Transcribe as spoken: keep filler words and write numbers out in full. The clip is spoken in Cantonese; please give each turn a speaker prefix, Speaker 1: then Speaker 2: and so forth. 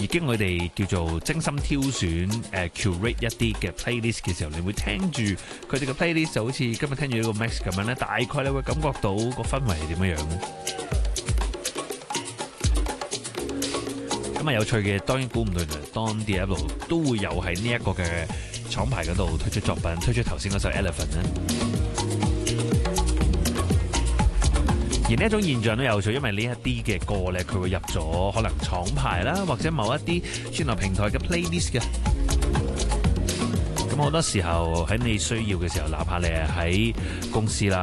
Speaker 1: 而經佢哋叫做精心挑選誒、呃、curate 一啲嘅 playlist 嘅時候，你會聽住佢哋嘅 playlist 就好似今日聽住呢個 mix 咁樣咧，大概你會感覺到個氛圍係點樣樣咧？咁啊有趣嘅，當然估唔到原來當 Diablo 都會有喺呢一個嘅廠牌嗰度推出作品，推出頭先嗰首 Elephant 咧。而呢一種現象都有趣，因為呢一啲嘅歌咧，佢會入咗可能廠牌啦，或者某一啲串流平台嘅 playlist 嘅。咁好多時候喺你需要嘅時候，哪怕你係喺公司啦。